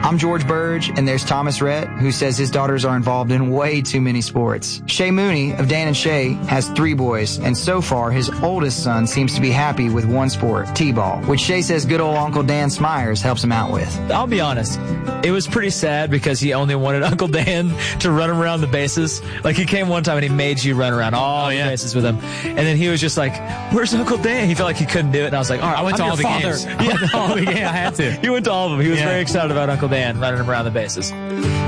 I'm George Burge, and there's Thomas Rhett, who says his daughters are involved in way too many sports. Shay Mooney of Dan and Shay has 3 boys, and so far his oldest son seems to be happy with one sport, t-ball, which Shay says good old Uncle Dan Smyers helps him out with. I'll be honest, it was pretty sad because he only wanted Uncle Dan to run him around the bases. Like, he came one time and he made you run around all the bases with him. And then he was just like, where's Uncle Dan? He felt like he couldn't do it. And I was like, all right, I went to all the games. Yeah, all the games. I had to. He went to all of them. He was very excited about Uncle Dan running him around the bases.